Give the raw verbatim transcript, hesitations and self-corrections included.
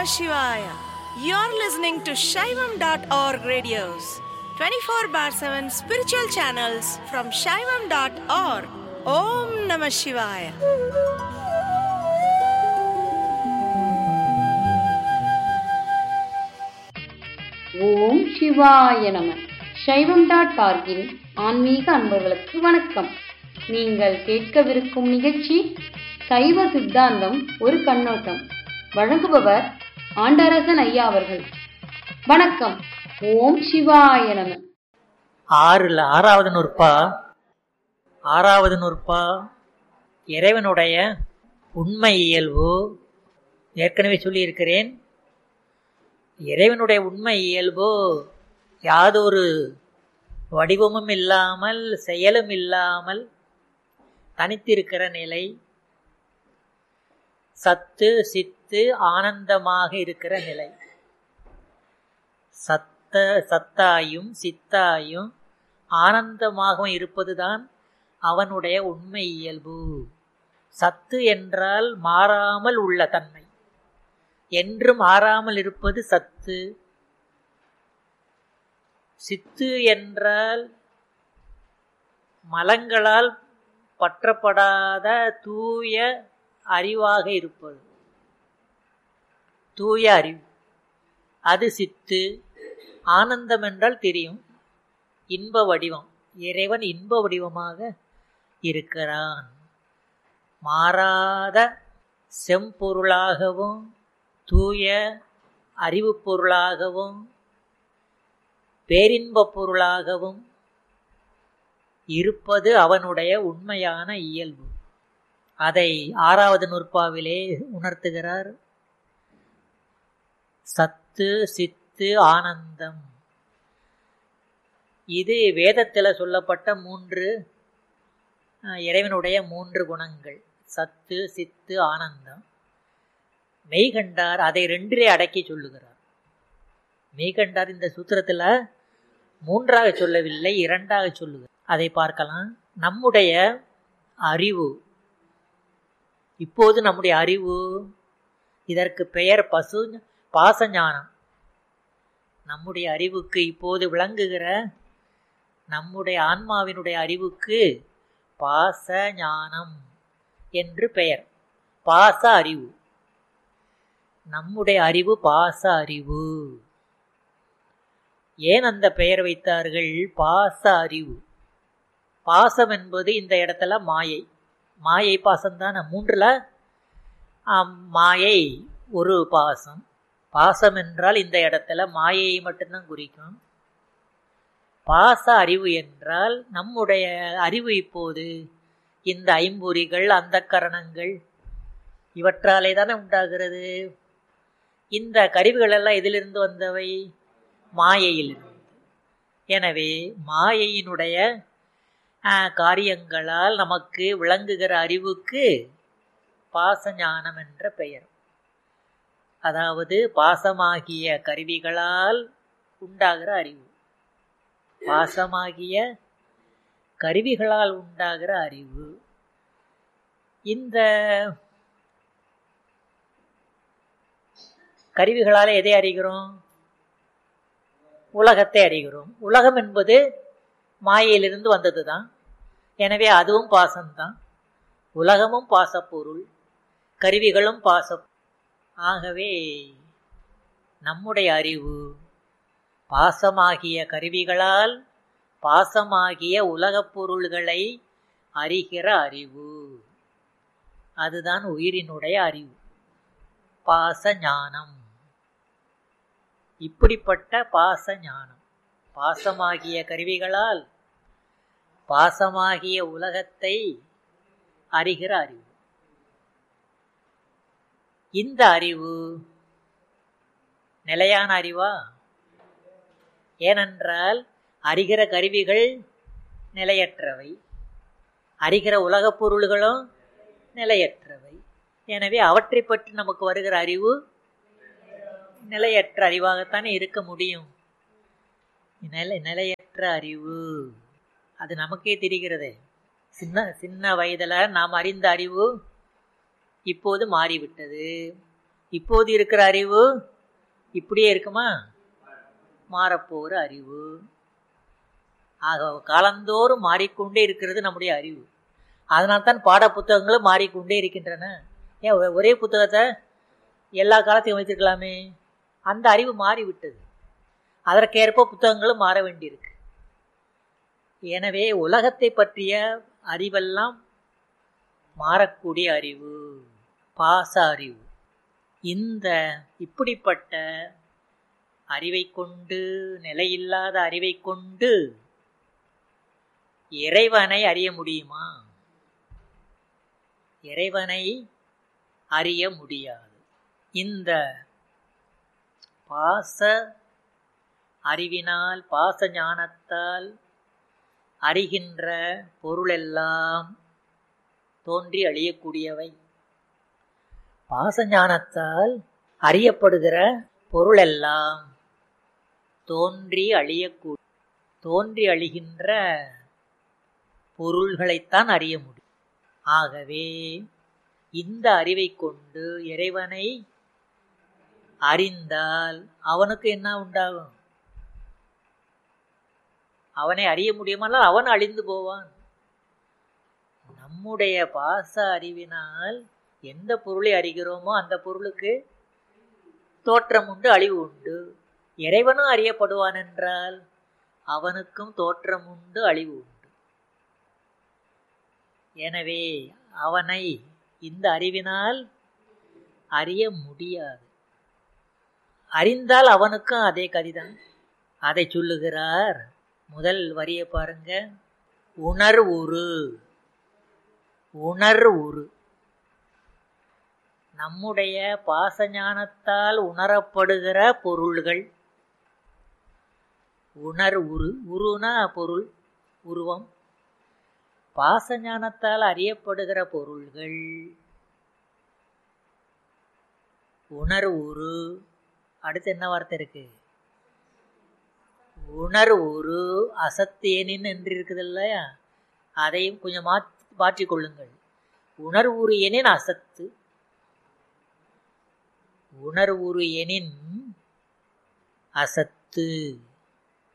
Shivaya. You're listening to Shaivam dot org radios, twenty-four bar seven spiritual channels from Shaivam dot org. Om Namah Shivaya. ஓம் சிவாய நம. சைவம் dot ஆர்கின் ஆன்மீக அன்பர்களுக்கு வணக்கம். நீங்கள் கேட்கவிருக்கும் நிகழ்ச்சி சைவ சித்தாந்தம் ஒரு கண்ணோட்டம். வழங்குபவர் ஆண்டரசன் ஐயா அவர்கள். வணக்கம். ஓம் சிவாய நம. ஆறுல ஆறாவது நூற்பா ஆறாவது நூற்பா இறைவனுடைய உண்மை இயல்பு. ஏற்கனவே சொல்லியிருக்கிறேன், இறைவனுடைய உண்மை இயல்பு யாதொரு வடிவமும் இல்லாமல் செயலும் இல்லாமல் தனித்திருக்கிற நிலை, சத்து சித்து ஆனந்தமாக இருக்கிற நிலை. சத்த சத்தாயும் சித்தாயும் ஆனந்தமாக இருப்பதுதான் அவனுடைய உண்மை இயல்பு. சத்து என்றால் மாறாமல் உள்ள தன்மை, என்றும் மாறாமல் இருப்பது சத்து. சித்து என்றால் மலங்களால் பற்றப்படாத தூய அறிவாக இருப்பது, தூய அறிவு, அது சித்து. ஆனந்தம் என்றால் தெரியும், இன்ப வடிவம். இறைவன் இன்ப வடிவமாக இருக்கிறான். மாறாத செம்பொருளாகவும் தூய அறிவு பொருளாகவும் பேரின்ப பொருளாகவும் இருப்பது அவனுடைய உண்மையான இயல்பு. அதை ஆறாவது நூற்பாவிலே உணர்த்துகிறார். சத்து சித்து ஆனந்தம். இது வேதத்தில் சொல்லப்பட்ட மூன்று இறைவனுடைய மூன்று குணங்கள், சத்து சித்து ஆனந்தம். மெய்கண்டார் அதை ரெண்டிலே அடக்கி சொல்லுகிறார். மெய்கண்டார் இந்த சூத்திரத்தில் மூன்றாக சொல்லவில்லை, இரண்டாக சொல்லுகிறார். அதை பார்க்கலாம். நம்முடைய அறிவு, இப்போது நம்முடைய அறிவு, இதற்கு பெயர் பசு பாசஞானம். நம்முடைய அறிவுக்கு இப்போது விளங்குகிற நம்முடைய ஆன்மாவினுடைய அறிவுக்கு பாச ஞானம் என்று பெயர். பாச அறிவு, நம்முடைய அறிவு பாச அறிவு. ஏன் அந்த பெயர் வைத்தார்கள்? பாச அறிவு. பாசம் என்பது இந்த இடத்துல மாயை, மாயை பாசம்தான். மூன்றுல மாயை ஒரு பாசம். பாசம் என்றால் இந்த இடத்துல மாயையை மட்டும்தான் குறிக்கும். பாச அறிவு என்றால் நம்முடைய அறிவு இப்போது இந்த ஐம்பொறிகள் அந்த கரணங்கள் இவற்றாலே தானே உண்டாகிறது. இந்த கருவிகள் எல்லாம் எதிலிருந்து வந்தவை? மாயையிலிருந்து. எனவே மாயையினுடைய காரியங்களால் நமக்கு விளங்குகிற அறிவுக்கு பாசஞானம் என்ற பெயர். அதாவது பாசமாகிய கருவிகளால் உண்டாகிற அறிவு, பாசமாகிய கருவிகளால் உண்டாகிற அறிவு. இந்த கருவிகளால் எதை அறிகிறோம்? உலகத்தை அறிகிறோம். உலகம் என்பது மாயையிலிருந்து வந்தது தான். எனவே அதுவும் பாசம்தான். உலகமும் பாசப்பொருள், கருவிகளும் பாச. ஆகவே நம்முடைய அறிவு பாசமாகிய கருவிகளால் பாசமாகிய உலகப் பொருள்களை அறிகிற அறிவு. அதுதான் உயிரினுடைய அறிவு, பாச ஞானம். இப்படிப்பட்ட பாச ஞானம், பாசமாகிய கருவிகளால் பாசமாகிய உலகத்தை அறிகிற அறிவு. இந்த அறிவு நிலையான அறிவா? ஏனென்றால் அறிகிற கருவிகள் நிலையற்றவை, அறிகிற உலகப் பொருள்களும் நிலையற்றவை. எனவே அவற்றை பற்றி நமக்கு வருகிற அறிவு நிலையற்ற அறிவாகத்தானே இருக்க முடியும். நிலை நிலையற்ற அறிவு அது நமக்கே தெரிகிறது. சின்ன சின்ன வயதில் நாம் அறிந்த அறிவு இப்போது மாறிவிட்டது. இப்போது இருக்கிற அறிவு இப்படியே இருக்குமா? மாறப்போகிற அறிவு. ஆக காலந்தோறும் மாறிக்கொண்டே இருக்கிறது நம்முடைய அறிவு. அதனால்தான் பாட புத்தகங்களும் மாறிக்கொண்டே இருக்கின்றன. ஏன் ஒரே புத்தகத்தை எல்லா காலத்தையும் வைத்திருக்கலாமே? அந்த அறிவு மாறிவிட்டது. அதற்கேற்ப புத்தகங்களும் மாற வேண்டியிருக்கு. எனவே உலகத்தை பற்றிய அறிவெல்லாம் மாறக்கூடிய அறிவு, பாச அறிவு. இந்த இப்படிப்பட்ட அறிவை கொண்டு, நிலையில்லாத அறிவை கொண்டு இறைவனை அறிய முடியுமா? இறைவனை அறிய முடியாது. இந்த பாச அறிவினால், பாச ஞானத்தால் அறிகின்ற பொருளெல்லாம் தோன்றி அழியக்கூடியவை. பாச ஞானத்தால் அறியப்படுகிற பொருளெல்லாம் தோன்றி அழியக்கூடிய, தோன்றி அழிகின்ற பொருள்களைத்தான் அறிய முடியும். ஆகவே இந்த அறிவை கொண்டு இறைவனை அறிந்தால் அவனுக்கு என்ன உண்டாகும்? அவனை அறிய முடியுமானால் அவன் அழிந்து போவான். நம்முடைய பாச அறிவினால் எந்த பொருளை அறிகிறோமோ அந்த பொருளுக்கு தோற்றம் உண்டு, அழிவு உண்டு. இறைவனும் அறியப்படுவான் என்றால் அவனுக்கும் தோற்றம் உண்டு, அழிவு உண்டு. எனவே அவனை இந்த அறிவினால் அறிய முடியாது. அறிந்தால் அவனுக்கும் அதே கதிதான். அதை சொல்லுகிறார். முதல் வரியை பாருங்க. உணர்வுரு. உணர்வுரு நம்முடைய பாசஞானத்தால் உணரப்படுகிற பொருள்கள். உணர்வுரு, உருனா பொருள், உருவம். பாசஞானத்தால் அறியப்படுகிற பொருள்கள் உணர்வுரு. அடுத்து என்ன வார்த்தை இருக்கு? உணர்வுரு அசத்தேனின் என்று இருக்குது இல்லையா? அதையும் கொஞ்சம் மாற்றி மாற்றிக்கொள்ளுங்கள். உணர்வுரு எனின் அசத்து, உணர்வுரு எனின் அசத்து.